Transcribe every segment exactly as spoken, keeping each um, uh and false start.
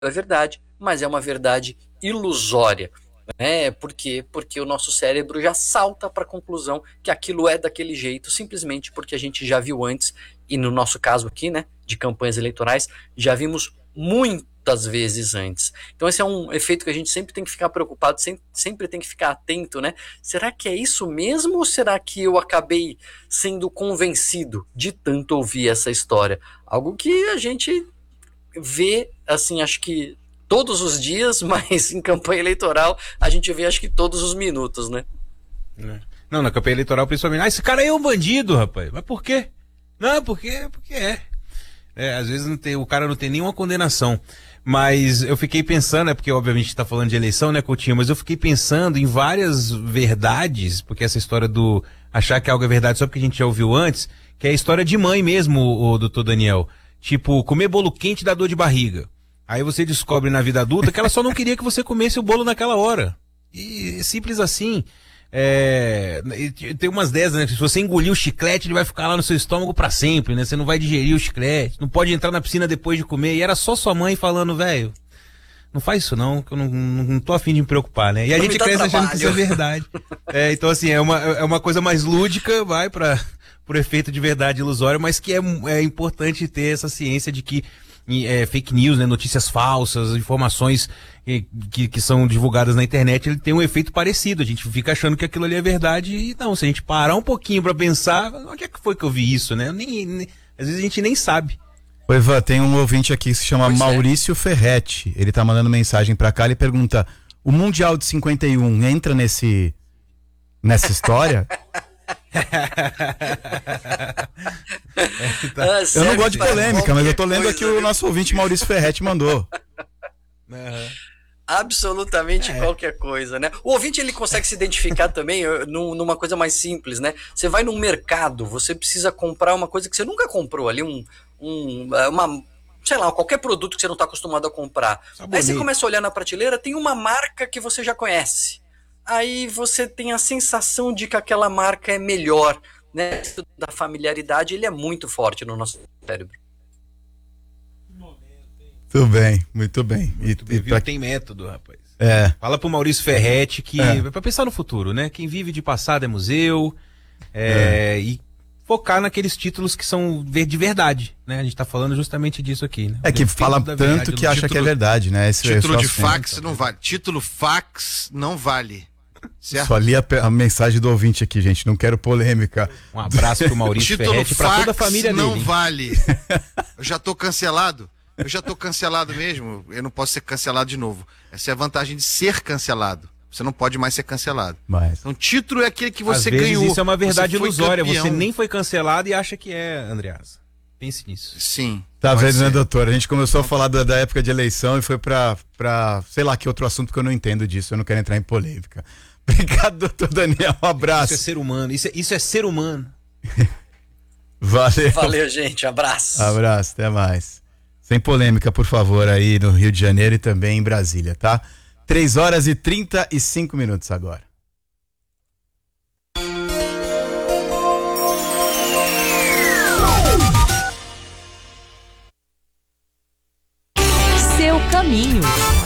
é verdade, mas é uma verdade ilusória. É, por quê? Porque o nosso cérebro já salta para a conclusão que aquilo é daquele jeito, simplesmente porque a gente já viu antes, e no nosso caso aqui, né, de campanhas eleitorais, já vimos muitas vezes antes. Então esse é um efeito que a gente sempre tem que ficar preocupado, sempre, sempre tem que ficar atento, né? Será que é isso mesmo ou será que eu acabei sendo convencido de tanto ouvir essa história? Algo que a gente vê, assim, acho que todos os dias, mas em campanha eleitoral a gente vê acho que todos os minutos, né? Não, na campanha eleitoral principalmente, ah, esse cara aí é um bandido, rapaz. Mas por quê? Não, porque, porque é. é às vezes não tem, o cara não tem nenhuma condenação. Mas eu fiquei pensando, é porque obviamente está falando de eleição, né, Coutinho? Mas eu fiquei pensando em várias verdades, porque essa história do achar que algo é verdade só porque a gente já ouviu antes, que é a história de mãe mesmo, o, o doutor Daniel. Tipo, comer bolo quente dá dor de barriga. Aí você descobre na vida adulta que ela só não queria que você comesse o bolo naquela hora. E simples assim. É... Tem umas dessas, né? Se você engolir o chiclete, ele vai ficar lá no seu estômago pra sempre, né? Você não vai digerir o chiclete, não pode entrar na piscina depois de comer. E era só sua mãe falando, velho, não faz isso não, que eu não, não, não tô afim de me preocupar, né? E a não gente cresce achando que isso é verdade. É, então assim, é uma, é uma coisa mais lúdica, vai pra, pro efeito de verdade ilusório, mas que é, é importante ter essa ciência de que É, fake news, né, notícias falsas, informações que, que, que são divulgadas na internet, ele tem um efeito parecido. A gente fica achando que aquilo ali é verdade e não, se a gente parar um pouquinho pra pensar, onde é que foi que eu vi isso, né? Nem, nem, às vezes a gente nem sabe. Oi, Ivan, tem um ouvinte aqui que se chama pois Maurício é. Ferretti. Ele tá mandando mensagem pra cá, ele pergunta: o Mundial de cinquenta e um entra nesse nessa história? ah, eu não gosto de polêmica, mas eu tô lendo aqui o nosso ouvinte Maurício Ferretti mandou. Uhum. Absolutamente é. qualquer coisa, né? O ouvinte, ele consegue se identificar também numa coisa mais simples, né? Você vai num mercado, você precisa comprar uma coisa que você nunca comprou ali, um, um, uma, sei lá, qualquer produto que você não está acostumado a comprar. Sabonete. Aí você começa a olhar na prateleira, tem uma marca que você já conhece. Aí você tem a sensação de que aquela marca é melhor, né? Da familiaridade, ele é muito forte no nosso cérebro. Muito bem, muito bem. Muito e, bem. E pra... Tem método, rapaz. É. Fala pro Maurício Ferretti que é, é pra pensar no futuro, né? Quem vive de passado é museu, é, é. e focar naqueles títulos que são de verdade, né? A gente tá falando justamente disso aqui, né? É que fala tanto que acha título, que é verdade, né? Esse título de fax não vale. Título fax não vale. Certo? Só li a, a mensagem do ouvinte aqui, gente. Não quero polêmica. Um abraço pro Maurício Ferretti, pra toda a família dele. Não vale. Eu já tô cancelado. Eu já tô cancelado mesmo. Eu não posso ser cancelado de novo. Essa é a vantagem de ser cancelado. Você não pode mais ser cancelado. Mas... Então, título é aquele que você Às vezes ganhou. Isso é uma verdade você ilusória. Campeão. Você nem foi cancelado e acha que é, Andreas. Pense nisso. Sim. Tá vendo, ser. né, doutor? A gente começou a falar da, da época de eleição e foi pra, pra, sei lá, que outro assunto que eu não entendo disso. Eu não quero entrar em polêmica. Obrigado, doutor Daniel. Um abraço. Isso é ser humano. Isso é, isso é ser humano. Valeu. Valeu, gente. Abraço. Abraço. Até mais. Sem polêmica, por favor, aí no Rio de Janeiro e também em Brasília, tá? três horas e trinta e cinco minutos agora. Seu caminho.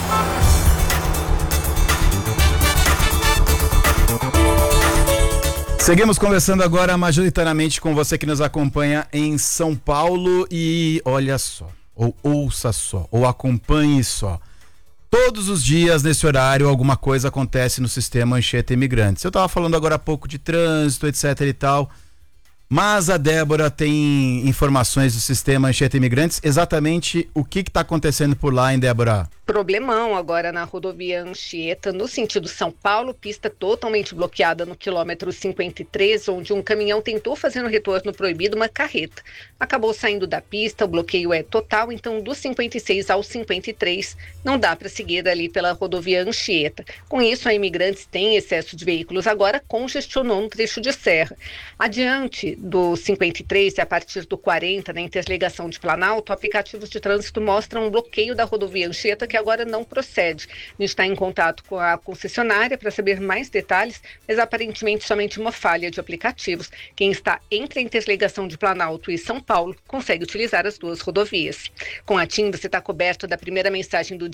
Seguimos conversando agora majoritariamente com você que nos acompanha em São Paulo e olha só, ou ouça só, ou acompanhe só. Todos os dias, nesse horário, alguma coisa acontece no sistema Anchieta Imigrantes. Eu estava falando agora há pouco de trânsito, etc e tal, mas a Débora tem informações do sistema Anchieta Imigrantes. Exatamente o que está acontecendo por lá, hein, Débora? Problemão agora na rodovia Anchieta, no sentido São Paulo, pista totalmente bloqueada no quilômetro cinquenta e três, onde um caminhão tentou fazer no retorno proibido uma carreta. Acabou saindo da pista, o bloqueio é total, então do cinquenta e seis ao cinquenta e três não dá para seguir ali pela rodovia Anchieta. Com isso, a Imigrantes tem excesso de veículos agora, congestionou no trecho de serra. Adiante do cinquenta e três e a partir do quarenta, na interligação de Planalto, aplicativos de trânsito mostram um bloqueio da rodovia Anchieta que agora não procede. A gente está em contato com a concessionária para saber mais detalhes, mas aparentemente somente uma falha de aplicativos. Quem está entre a interligação de Planalto e São Paulo consegue utilizar as duas rodovias. Com a TIM, você está coberto da primeira mensagem do